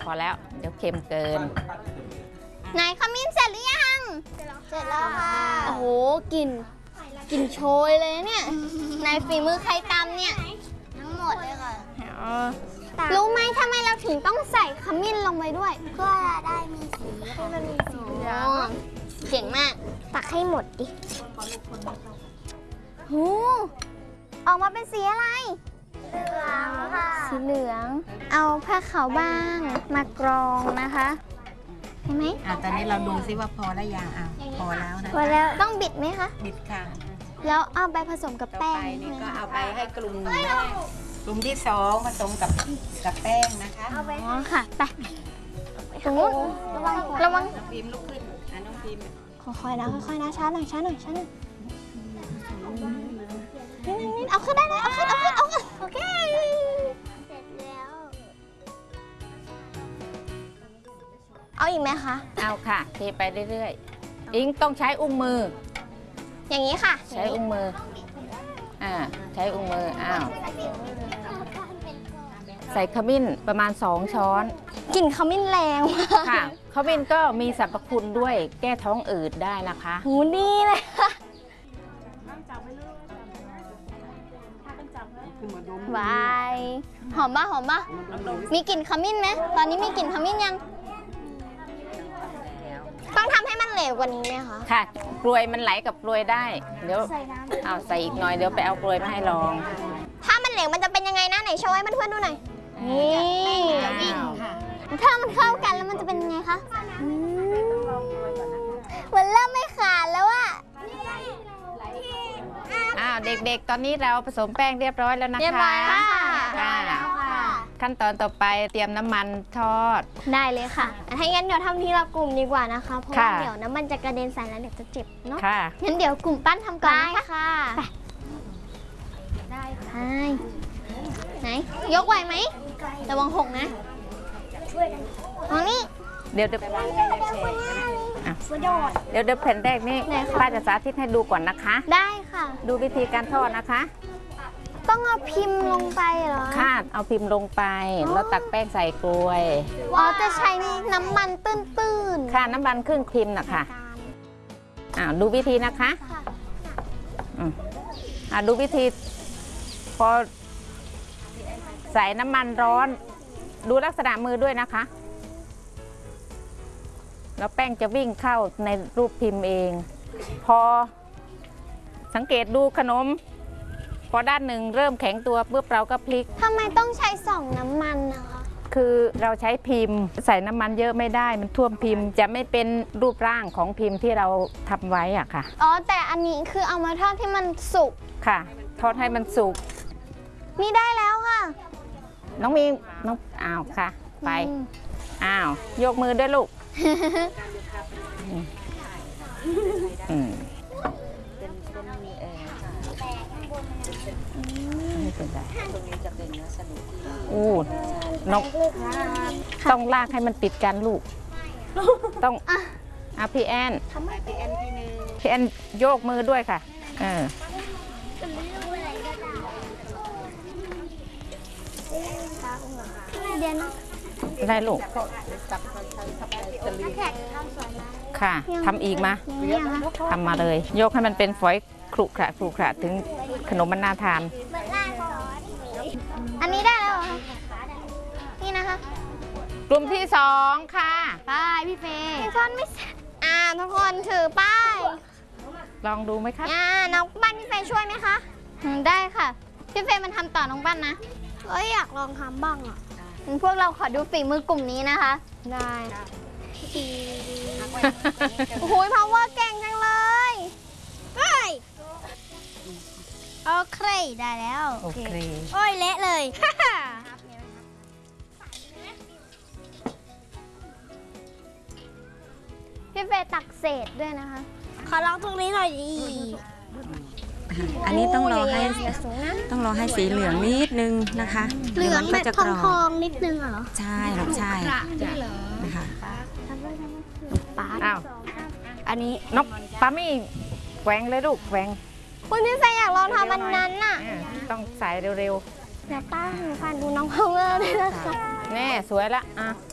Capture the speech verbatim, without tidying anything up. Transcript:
พอแล้วเดี๋ยวเค็มเกินไหนขมิ้นเสร็จหรือยังเสร็จแล้วค่ะโอ้โหกลิ่นกลิ่นโชยเลยเนี่ยในฝีมือใครตำเนี่ยทั้งหมดเลยค่ะรู้ไหมทำไมเราถึงต้องใส่ขมิ้นลงไปด้วยเพื่อได้มีสีให้มันมีสีเหลืองเก่งมากตักให้หมดดิหูออกมาเป็นสีอะไรเหลืองค่ะสีเหลืองเอาผ้าขาวบ้างมากรองนะคะเห็นไหมอ่ะตอนนี้เราดูซิว่าพอแล้วยังอ่ะพอแล้วนะพอแล้วต้องบิดไหมคะบิดค่ะแล้วเอาไปผสมกับแป้งนี่ก็เอาไปให้กลุ่มกลุ่มที่สองผสมกับกับแป้งนะคะเอาไปอ๋อค่ะไปตรงนู้นระวังระวังน้องพิมลุกขึ้นอ่ะน้องพิมค่อยๆนะค่อยๆนะช้าหน่อยช้าหน่อยช้าหน่อยนี่นี่เอาขึ้นได้เลยเอาขึ้นเอาขึ้นเอาขึ้นโอเคเสร็จแล้วเอาอีกไหมคะเอาค่ะเทไปเรื่อยๆอิงต้องใช้อุ้งมืออย่างนี้ค่ะใช้อุ้งมืออ่าใช้อุ้งมืออ้าวใส่ขมิ้นประมาณสองช้อนกลิ่นขมิ้นแรงค่ะขมิ้นก็มีสรรพคุณด้วยแก้ท้องอืดได้นะคะหูดีเลยค่ะวายหอมป่ะหอมป่ะมีกลิ่นขมิ้นไหมตอนนี้มีกลิ่นขมิ้นยังต้องทำให้มันเหลวกว่านี้ไหมคะค่ะกลวยมันไหลกับกลวยได้เดี๋ยวเอาใส่อีกหน่อยเดี๋ยวไปเอากลวยมาให้ลองถ้ามันเหลวมันจะเป็นยังไงนะไหนโชว์ให้เพื่อนๆดูหน่อยนี่ถ้ามันเข้ากันแล้วมันจะเป็นยังไงคะมันเริ่มไม่ขาดแล้วอะอ้าวเด็กๆตอนนี้เราผสมแป้งเรียบร้อยแล้วนะคะเรียบร้อยค่ะขั้นตอนต่อไปเตรียมน้ำมันทอดได้เลยค่ะถ้างั้นเดี๋ยวทำทีละกลุ่มดีกว่านะคะเพราะว่าเดี๋ยวน้ำมันจะกระเด็นใส่แล้วเดี๋ยวจะเจ็บเนาะค่ะงั้นเดี๋ยวกลุ่มปั้นทำก่อนนะคะได้ค่ะไหนยกไหวไหมระวังหกนะตรงนี้เดี๋ยวเดี๋ยวเดี๋ยวเดี๋ยวแผ่นแรกนี่ป้าจะสาธิตให้ดูก่อนนะคะได้ค่ะดูวิธีการทอดนะคะต้องเอาพิมพ์ลงไปเหรอค่ะเอาพิมพ์ลงไปแล้วตักแป้งใส่กลวยอ๋อจะใช้น้ำมันตื้นๆค่ะน้ำมันครึ่งพิมพ์นะคะอ่าดูวิธีนะคะอ่าดูวิธีพอใส่น้ำมันร้อนดูลักษณะมือด้วยนะคะแล้วแป้งจะวิ่งเข้าในรูปพิมพ์เองพอสังเกตดูขนมพอด้านหนึ่งเริ่มแข็งตัวปุ๊บเราก็พลิกทำไมต้องใช้สองน้ำมันนะคะคือเราใช้พิมพ์ใส่น้ำมันเยอะไม่ได้มันท่วมพิมพ์จะไม่เป็นรูปร่างของพิมพ์ที่เราทำไว้อะค่ะอ๋อแต่อันนี้คือเอามาทอดให้มันสุกค่ะทอดให้มันสุกนี่ได้แล้วค่ะน้องมีน้องอ้าวค่ะไปอ้าวยกมือด้วยลูกอืมอู้นกต้องลากให้มันติดกันลูกต้องอ่ะพี่แอนพี่แอนโยกมือด้วยค่ะเออเดี๋ยวได้ลูกค่ะทำอีกมาทำมาเลยโยกให้มันเป็นฝอยครุขระครุขระถึงขนมมันน่าทานอันนี้ได้แล้วเหรอนี่นะคะกลุ่มที่สองค่ะป้ายพี่เฟย์พี่ช้อนไม่เสร็จอ่าทุกคนถือป้ายลองดูไหมคะอ่าน้องปั้นพี่เฟย์ช่วยไหมคะได้ค่ะพี่เฟย์มันทำต่อน้องปั้นนะเอ้ยอยากลองทำบ้างอ่ะพวกเราขอดูฝีมือกลุ่มนี้นะคะได้โอ้โหพาวเวอร์เก่งจังเลยเฮ้ยโอเคได้แล้วโอเคโอ้ยเละเลยพี่เฟย์ตักเศษด้วยนะคะขอลองตรงนี้หน่อยดิอันนี้ต้องรอให้ต้องรอให้สีเหลืองนิดนึงนะคะเหลืองแบบทองๆนิดนึงเหรอใช่หรอใช่นะคะอ้าวอันนี้นกปามี่แหวงเลยลูกแหวงคุณพี่เฟย์อยากลองทำมันนั้นน่ะต้องใส่เร็วๆเดี๋ยวป้าหนูฟันดูน้องพาวเวอร์เลยนะคะแน่สวยละอ่ะ